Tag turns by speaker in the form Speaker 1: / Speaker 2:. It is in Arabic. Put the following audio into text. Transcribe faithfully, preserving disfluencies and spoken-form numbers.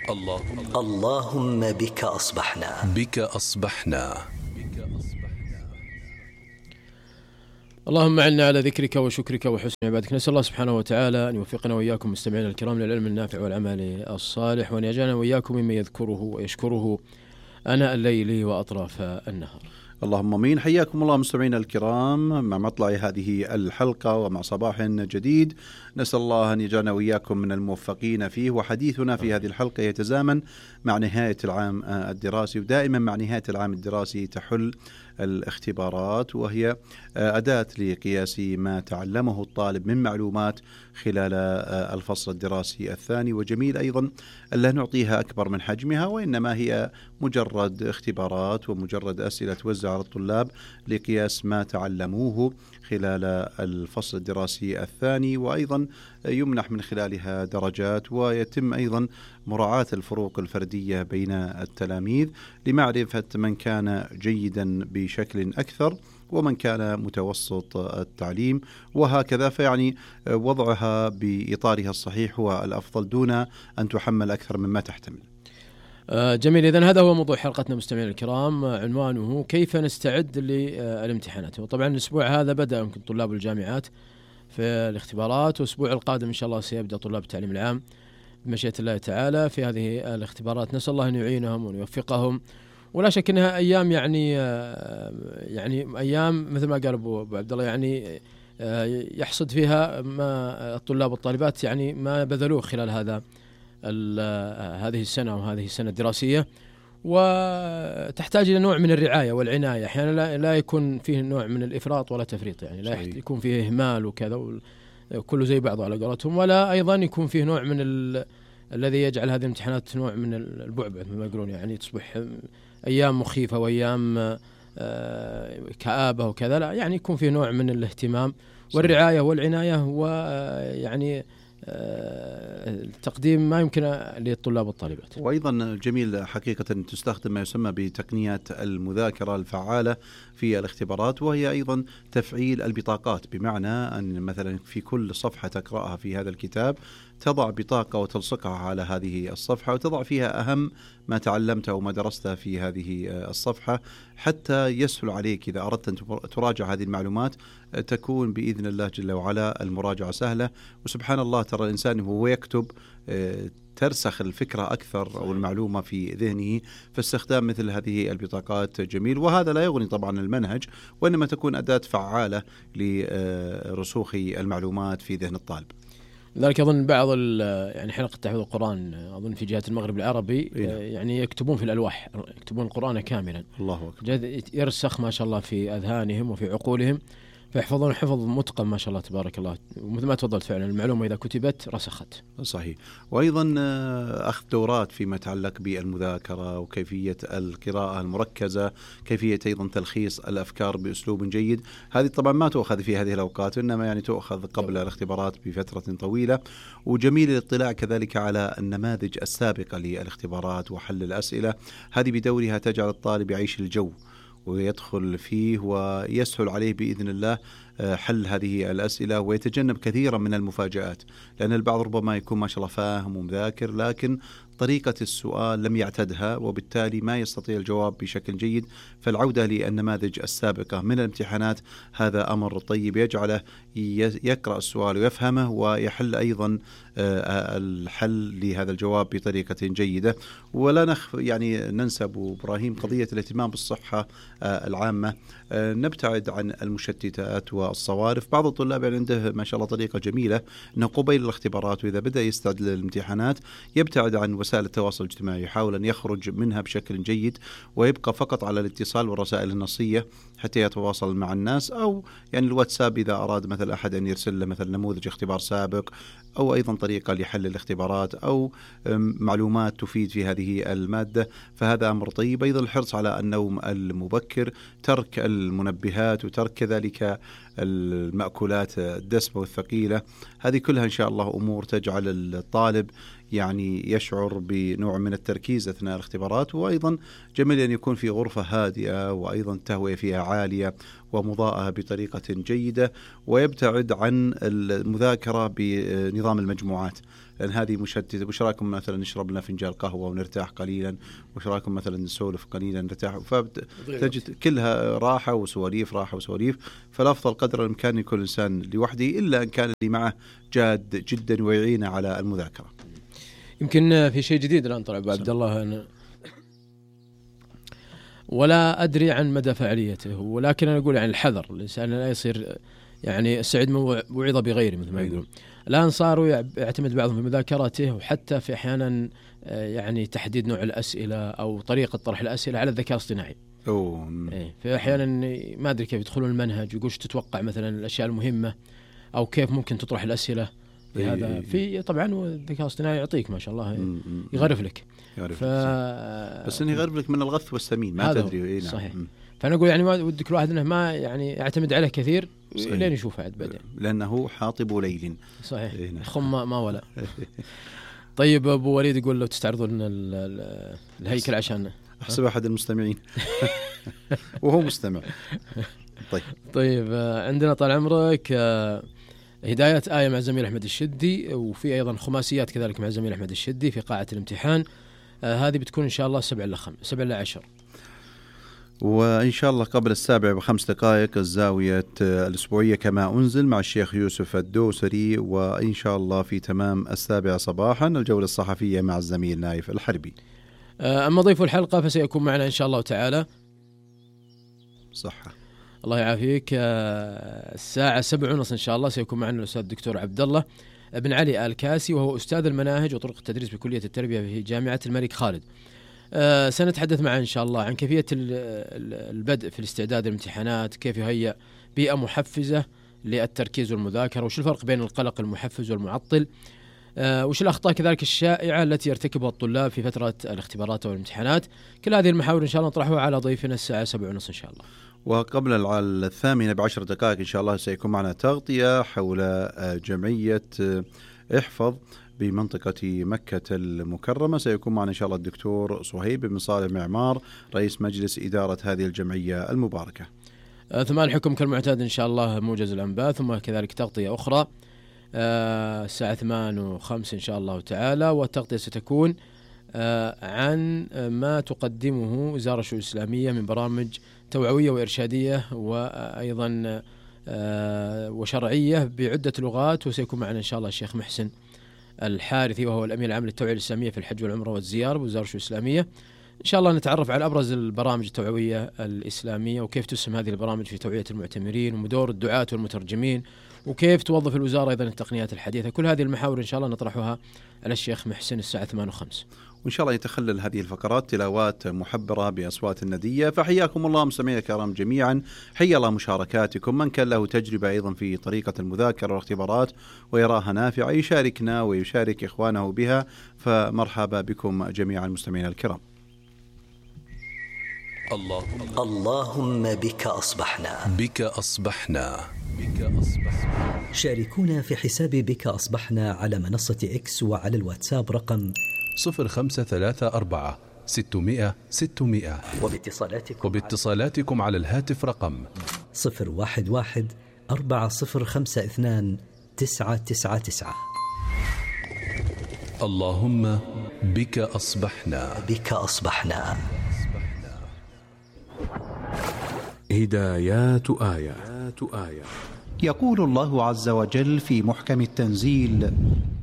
Speaker 1: اللهم,
Speaker 2: اللهم بك أصبحنا
Speaker 1: بك أصبحنا
Speaker 3: اللهم أعنا على ذكرك وشكرك وحسن عبادك. نسأل الله سبحانه وتعالى أن يوفقنا وإياكم مستمعين الكرام للعلم النافع والعمل الصالح، وأن يجعلنا وإياكم ممن يذكره ويشكره آناء الليل وأطراف النهار.
Speaker 4: اللهم امين. حياكم الله مستمعينا الكرام مع مطلع هذه الحلقة ومع صباح جديد، نسأل الله أن يجعلنا وإياكم من الموفقين فيه. وحديثنا في هذه الحلقة يتزامن مع نهاية العام الدراسي، ودائما مع نهاية العام الدراسي تحل الاختبارات، وهي أداة لقياس ما تعلمه الطالب من معلومات خلال الفصل الدراسي الثاني. وجميل أيضا ألا نعطيها أكبر من حجمها، وإنما هي مجرد اختبارات ومجرد أسئلة توزع على الطلاب لقياس ما تعلموه خلال الفصل الدراسي الثاني، وأيضا يمنح من خلالها درجات، ويتم أيضا مراعاة الفروق الفردية بين التلاميذ لمعرفة من كان جيدا بشكل أكثر ومن كان متوسط التعليم، وهكذا. فيعني وضعها بإطارها الصحيح هو الأفضل دون أن تحمل أكثر مما تحتمل.
Speaker 3: جميل. إذن هذا هو موضوع حلقتنا مستمعين الكرام، عنوانه كيف نستعد للامتحانات. وطبعا الأسبوع هذا بدأ يمكن طلاب الجامعات في الاختبارات، والأسبوع القادم إن شاء الله سيبدأ طلاب التعليم العام بمشيئة الله تعالى في هذه الاختبارات. نسأل الله أن يعينهم وأن يوفقهم، ولا شك أنها أيام يعني يعني أيام مثل ما قال أبو عبد الله، يعني يحصد فيها ما الطلاب والطالبات يعني ما بذلوه خلال هذا هذه السنة وهذه السنة الدراسية، وتحتاج إلى نوع من الرعاية والعناية. أحيانا لا, لا يكون فيه نوع من الإفراط ولا تفريط، يعني لا صحيح. يكون فيه إهمال وكذا كله زي بعضه على قولتهم، ولا أيضا يكون فيه نوع من الذي يجعل هذه الامتحانات نوع من البعبع مثل ما يقولون، يعني تصبح أيام مخيفة وأيام كآبة وكذا. لا، يعني يكون فيه نوع من الاهتمام والرعاية والعناية، ويعني التقديم ما يمكن للطلاب والطالبات.
Speaker 4: وأيضا جميل حقيقة تستخدم ما يسمى بتقنيات المذاكرة الفعالة في الاختبارات، وهي أيضا تفعيل البطاقات، بمعنى أن مثلا في كل صفحة تقرأها في هذا الكتاب تضع بطاقة وتلصقها على هذه الصفحة، وتضع فيها أهم ما تعلمته وما درسته في هذه الصفحة، حتى يسهل عليك إذا أردت أن تراجع هذه المعلومات تكون بإذن الله جل وعلا المراجعة سهلة. وسبحان الله ترى الإنسان وهو يكتب ترسخ الفكرة أكثر أو المعلومة في ذهنه، فاستخدام مثل هذه البطاقات جميل. وهذا لا يغني طبعا المنهج، وإنما تكون أداة فعالة لرسوخ المعلومات في ذهن الطالب.
Speaker 3: لذلك أظن بعض يعني حلقة تحفيظ القرآن أظن في جهة المغرب العربي
Speaker 4: إيه؟
Speaker 3: يعني يكتبون في الألواح، يكتبون القرآن كاملا،
Speaker 4: الله أكبر،
Speaker 3: يرسخ ما شاء الله في أذهانهم وفي عقولهم، فيحفظون حفظ متقن ما شاء الله تبارك الله. ومثل ما تفضلت فعلا المعلومة إذا كتبت رسخت.
Speaker 4: صحيح. وأيضا أخذ دورات فيما يتعلق بالمذاكرة وكيفية القراءة المركزة، كيفية أيضا تلخيص الأفكار بأسلوب جيد. هذه طبعا ما تؤخذ في هذه الأوقات، إنما يعني تؤخذ قبل الاختبارات بفترة طويلة. وجميل الاطلاع كذلك على النماذج السابقة للاختبارات وحل الأسئلة، هذه بدورها تجعل الطالب يعيش الجو ويدخل فيه، ويسهل عليه بإذن الله حل هذه الأسئلة، ويتجنب كثيرا من المفاجآت، لأن البعض ربما يكون ما شاء الله فاهم ومذاكر لكن طريقة السؤال لم يعتدها، وبالتالي ما يستطيع الجواب بشكل جيد. فالعودة للنماذج السابقة من الامتحانات هذا أمر طيب يجعله يقرأ السؤال ويفهمه، ويحل أيضا الحل لهذا الجواب بطريقة جيدة. ولا نخ يعني ننسى أبو إبراهيم قضية الاهتمام بالصحة العامة، نبتعد عن المشتتات والصوارف. بعض الطلاب عنده ما شاء الله طريقة جميلة أنه قبيل الاختبارات وإذا بدأ يستعد للامتحانات يبتعد عن وسائل التواصل الاجتماعي، يحاول أن يخرج منها بشكل جيد ويبقى فقط على الاتصال والرسائل النصية حتى يتواصل مع الناس، أو يعني الواتساب إذا أراد مثل أحد أن يرسل له مثل نموذج اختبار سابق، أو أيضا طريقة لحل الاختبارات، أو معلومات تفيد في هذه المادة، فهذا أمر طيب. أيضا الحرص على النوم المبكر، ترك المنبهات، وترك كذلك المأكولات الدسمة والثقيلة، هذه كلها إن شاء الله أمور تجعل الطالب يعني يشعر بنوع من التركيز أثناء الاختبارات. وأيضا جميل أن يكون في غرفة هادئة، وأيضا التهوية فيها عالية ومضاءة بطريقة جيدة، ويبتعد عن المذاكرة بنظام المجموعات. لأن هذه مشتتة. وش رايكم مثلا نشرب لنا فنجان قهوة ونرتاح قليلا، وش رايكم مثلا نسولف قليلا نرتاح، فتجد كلها راحة وسواليف راحة وسواليف. فالأفضل قدر الإمكان يكون الإنسان لوحده، إلا إن كان اللي معه جاد جدا ويعينه على المذاكرة.
Speaker 3: يمكن في شيء جديد الآن طلع أبو عبد الله، أنا ولا أدري عن مدى فعاليته، ولكن أنا أقول يعني الحذر، الإنسان لا يصير يعني السعيد من وعظ بغيره مثل ما يقولون. الآن صاروا يعتمد بعضهم في مذاكرته وحتى في أحيانا يعني تحديد نوع الأسئلة أو طريقة طرح الأسئلة على الذكاء الاصطناعي.
Speaker 4: أوه.
Speaker 3: إيه، في أحيانا ما أدري كيف يدخلون المنهج ويقولش تتوقع مثلا الأشياء المهمة أو كيف ممكن تطرح الأسئلة. في هذا إيه في طبعا الذكاء الاصطناعي يعطيك ما شاء الله يغرف لك،
Speaker 4: ف... بس انه يغرف لك من الغث والسمين ما تدري. إيه نعم.
Speaker 3: صحيح. فانا اقول يعني ما ودك الواحد انه ما يعني يعتمد عليه كثير لين يشوفه عاد بعدين،
Speaker 4: لانه حاطب ليل.
Speaker 3: صحيح. إيه نعم. خم ما ولا. طيب ابو وليد يقول لو تستعرضون الهيكل عشان
Speaker 4: احسب احد المستمعين وهو مستمع. طيب
Speaker 3: طيب عندنا طال عمرك هداية آية مع زميل أحمد الشدي، وفي أيضا خماسيات كذلك مع زميل أحمد الشدي في قاعة الامتحان. آه هذه بتكون إن شاء الله سبع إلى خمس سبع إلى عشر،
Speaker 4: وإن شاء الله قبل السابع بخمس دقائق الزاوية الأسبوعية كما أنزل مع الشيخ يوسف الدوسري، وإن شاء الله في تمام السابع صباحا الجولة الصحفية مع الزميل نايف الحربي.
Speaker 3: آه أما ضيف الحلقة فسيكون معنا إن شاء الله تعالى
Speaker 4: صحة
Speaker 3: الله يعافيك الساعة سبع ونص إن شاء الله سيكون معنا الأستاذ الدكتور عبد الله بن علي آل كاسي، وهو أستاذ المناهج وطرق التدريس بكلية التربية في جامعة الملك خالد. أه سنتحدث معه إن شاء الله عن كيفية البدء في الاستعداد للامتحانات، كيف يهيئ بيئة محفزة للتركيز والمذاكرة، وش الفرق بين القلق المحفز والمعطل، أه وش الأخطاء كذلك الشائعة التي يرتكبها الطلاب في فترة الاختبارات والامتحانات. كل هذه المحاور إن شاء الله نطرحها على ضيفنا الساعة سبع ونص إن شاء الله.
Speaker 4: وقبل الثامنة بعشر دقائق إن شاء الله سيكون معنا تغطية حول جمعية احفظ بمنطقة مكة المكرمة. سيكون معنا إن شاء الله الدكتور صهيب بن صالح معمار رئيس مجلس إدارة هذه الجمعية المباركة.
Speaker 3: ثم الحكم كالمعتاد إن شاء الله موجز الأنباء، ثم كذلك تغطية أخرى الساعة ثمانية وخمس إن شاء الله تعالى، والتغطية ستكون عن ما تقدمه وزارة الشؤون الإسلامية من برامج توعوية وإرشادية وأيضا وشرعية بعدة لغات. وسيكون معنا إن شاء الله الشيخ محسن الحارثي وهو الأمين العام للتوعية الإسلامية في الحج والعمرة والزيارة بوزارة الشؤون الإسلامية. إن شاء الله نتعرف على أبرز البرامج التوعوية الإسلامية وكيف تسهم هذه البرامج في توعية المعتمرين ودور الدعاة والمترجمين، وكيف توظف الوزارة أيضا التقنيات الحديثة. كل هذه المحاور إن شاء الله نطرحها على الشيخ محسن الساعة ثمانية وخمس،
Speaker 4: وإن شاء الله يتخلل هذه الفقرات تلاوات محبرة بأصوات الندية. فحياكم الله مستمعينا الكرام جميعا، حيا الله مشاركاتكم. من كان له تجربة أيضا في طريقة المذاكرة والاختبارات ويراها نافعة يشاركنا ويشارك إخوانه بها، فمرحبا بكم جميعا مستمعينا الكرام.
Speaker 2: اللهم اللهم بك أصبحنا
Speaker 1: بك أصبحنا بك أصبحنا.
Speaker 2: شاركونا في حساب بك أصبحنا على منصة إكس وعلى الواتساب رقم
Speaker 1: صفر خمسة ثلاثة أربعة ستمائة ستمائة،
Speaker 2: وباتصالاتكم
Speaker 1: وباتصالاتكم على الهاتف رقم
Speaker 2: صفر واحد واحد أربعة صفر خمسة اثنان تسعة تسعة تسعة.
Speaker 1: اللهم بك أصبحنا
Speaker 2: بك أصبحنا.
Speaker 5: هدايات آية.
Speaker 6: يقول الله عز وجل في محكم التنزيل: